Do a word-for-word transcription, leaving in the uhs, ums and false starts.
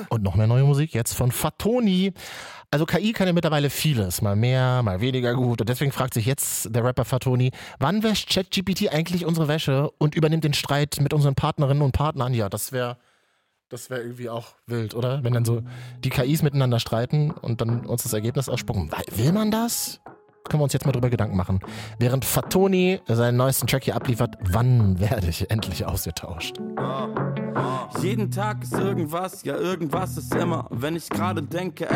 Und noch mehr neue Musik jetzt von Fatoni. Also K I kann ja mittlerweile vieles, mal mehr, mal weniger gut. Und deswegen fragt sich jetzt der Rapper Fatoni, wann wäscht ChatGPT eigentlich unsere Wäsche und übernimmt den Streit mit unseren Partnerinnen und Partnern? Ja, das wäre das wäre irgendwie auch wild, oder? Wenn dann so die K Is miteinander streiten und dann uns das Ergebnis ausspucken. Will man das? Können wir uns jetzt mal drüber Gedanken machen. Während Fatoni seinen neuesten Track hier abliefert, wann werde ich endlich ausgetauscht? Jeden Tag ist irgendwas, ja irgendwas ist immer. Wenn ich gerade denke,